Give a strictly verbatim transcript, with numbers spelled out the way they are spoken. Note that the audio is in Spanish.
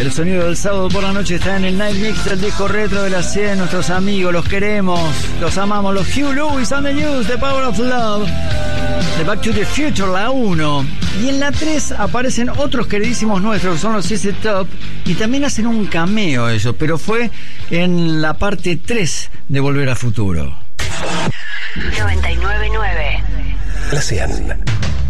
El sonido del sábado por la noche está en el Night Mix del disco retro de la cien. Nuestros amigos, los queremos, los amamos. Los Hugh Lewis and the News, The Power of Love. The Back to the Future, la uno. Y en la tres aparecen otros queridísimos nuestros, que son los C C Top. Y también hacen un cameo ellos, pero fue en la parte tres de Volver a Futuro. noventa y nueve punto nueve La cien.